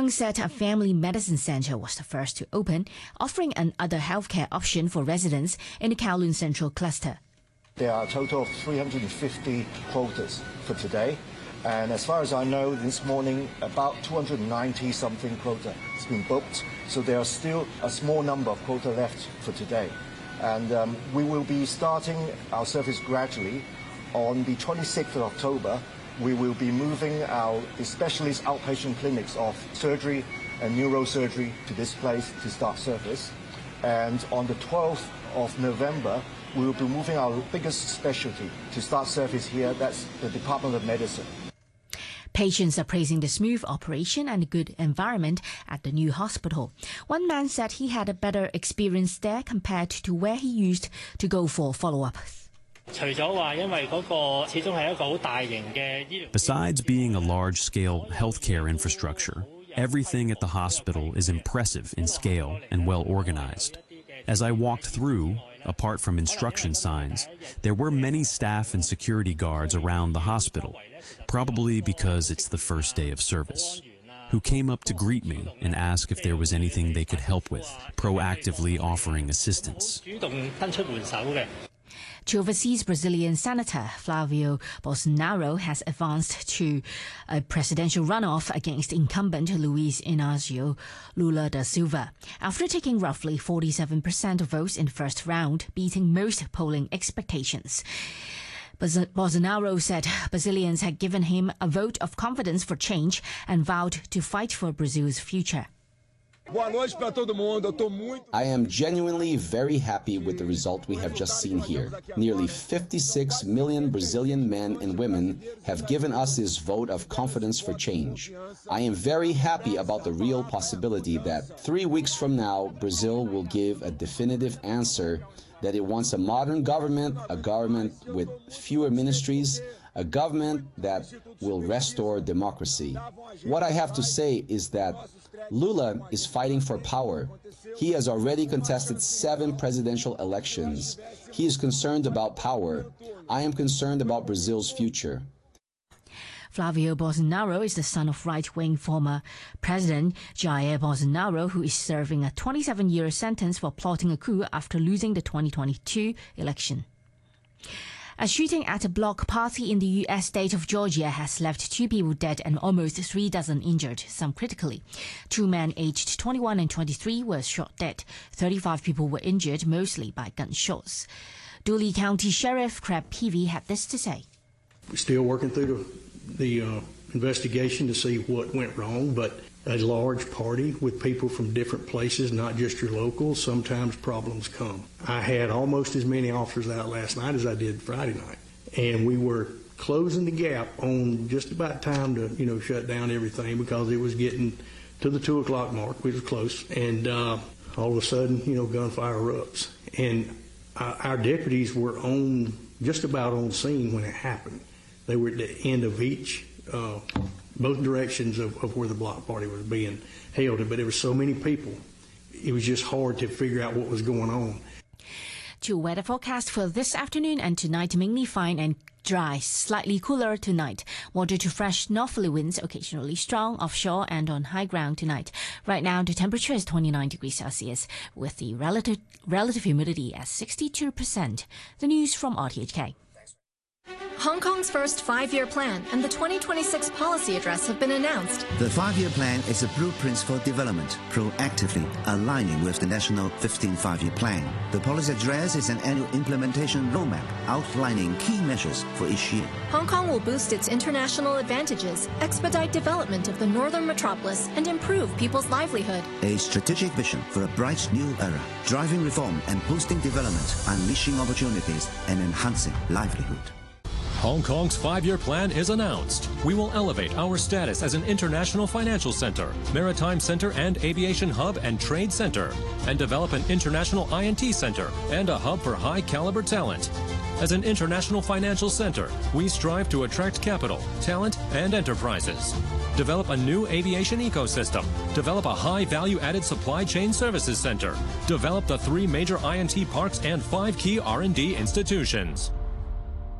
Kong said a family medicine center was the first to open, offering another healthcare option for residents in the Kowloon Central cluster. There are a total of 350 quotas for today. And as far as I know, this morning, about 290-something quota has been booked. So there are still a small number of quota left for today. And we will be starting our service gradually. On the 26th of October, we will be moving the specialist outpatient clinics of surgery and neurosurgery to this place to start service. And on the 12th of November, we will be moving our biggest specialty to start service here. That's the Department of Medicine. Patients are praising the smooth operation and the good environment at the new hospital. One man said he had a better experience there compared to where he used to go for follow-ups. Besides being a large-scale healthcare infrastructure, everything at the hospital is impressive in scale and well organized. As I walked through, apart from instruction signs, there were many staff and security guards around the hospital, probably because it's the first day of service, who came up to greet me and ask if there was anything they could help with, proactively offering assistance. To overseas Brazilian Senator Flavio Bolsonaro has advanced to a presidential runoff against incumbent Luiz Inácio Lula da Silva, after taking roughly 47% of votes in the first round, beating most polling expectations. Bolsonaro said Brazilians had given him a vote of confidence for change and vowed to fight for Brazil's future. I am genuinely very happy with the result we have just seen here. Nearly 56 million Brazilian men and women have given us this vote of confidence for change. I am very happy about the real possibility that 3 weeks from now, Brazil will give a definitive answer that it wants a modern government, a government with fewer ministries, a government that will restore democracy. What I have to say is that Lula is fighting for power. He has already contested 7 presidential elections. He is concerned about power. I am concerned about Brazil's future. Flavio Bolsonaro is the son of right-wing former President Jair Bolsonaro, who is serving a 27-year sentence for plotting a coup after losing the 2022 election. A shooting at a block party in the U.S. state of Georgia has left 2 people dead and almost 3 dozen injured, some critically. 2 men aged 21 and 23 were shot dead. 35 people were injured, mostly by gunshots. Dooley County Sheriff Craig Peavy had this to say. We're still working through the investigation to see what went wrong, but a large party with people from different places, not just your locals, sometimes problems come. I had almost as many officers out last night as I did Friday night, and we were closing the gap on just about time to shut down everything because it was getting to the 2 o'clock mark. We were close, and all of a sudden, gunfire erupts, and our deputies were just about on scene when it happened. They were at the end of each both directions of where the block party was being held, but there were so many people, it was just hard to figure out what was going on. To weather forecast for this afternoon and tonight, mainly fine and dry, slightly cooler tonight. Moderate to fresh northerly winds, occasionally strong offshore and on high ground tonight. Right now, the temperature is 29 degrees Celsius with the relative humidity at 62%. The news from RTHK. Hong Kong's first 5-year plan and the 2026 policy address have been announced. The 5-year plan is a blueprint for development, proactively aligning with the national 15th 5-year plan. The policy address is an annual implementation roadmap outlining key measures for each year. Hong Kong will boost its international advantages, expedite development of the northern metropolis, and improve people's livelihood. A strategic vision for a bright new era, driving reform and boosting development, unleashing opportunities and enhancing livelihood. Hong Kong's 5-year plan is announced. We will elevate our status as an international financial center, maritime center and aviation hub and trade center, and develop an international INT center and a hub for high-caliber talent. As an international financial center, we strive to attract capital, talent, and enterprises. Develop a new aviation ecosystem. Develop a high-value-added supply chain services center. Develop the 3 major INT parks and 5 key R&D institutions.